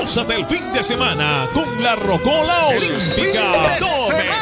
Gózate el fin de semana con la Rocola Olímpica. ¡Tome!